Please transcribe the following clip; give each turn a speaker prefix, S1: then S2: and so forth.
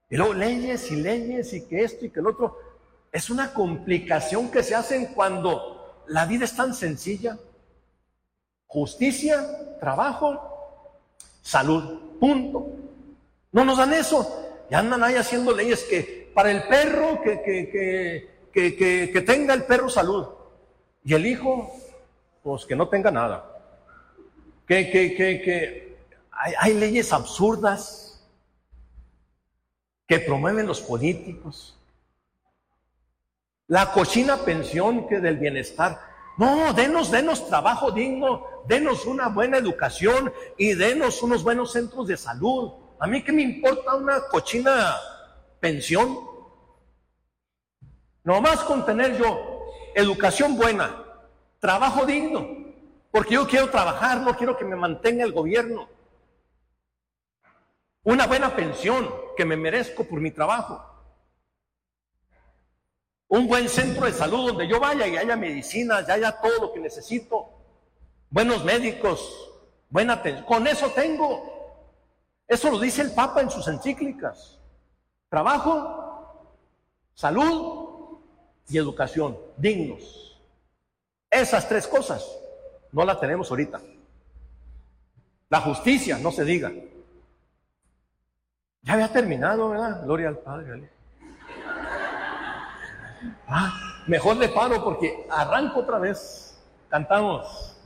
S1: Y luego leyes y que esto y que el otro. Es una complicación que se hace cuando la vida es tan sencilla. Justicia, trabajo, salud, punto. No nos dan eso. Y andan ahí haciendo leyes que para el perro, que tenga el perro salud. Y el hijo, pues que no tenga nada. Hay leyes absurdas que promueven los políticos. La cochina pensión que del bienestar. No, denos trabajo digno, denos una buena educación y denos unos buenos centros de salud. A mí qué me importa una cochina pensión. Nomás con tener yo educación buena, trabajo digno, porque yo quiero trabajar, no quiero que me mantenga el gobierno. Una buena pensión que me merezco por mi trabajo. Un buen centro de salud donde yo vaya y haya medicinas, y haya todo lo que necesito. Buenos médicos, buena atención. Con eso tengo. Eso lo dice el Papa en sus encíclicas. Trabajo, salud y educación, dignos. Esas tres cosas no las tenemos ahorita. La justicia, no se diga. Ya había terminado, ¿verdad? Gloria al Padre. Mejor le paro porque arranco otra vez. Cantamos.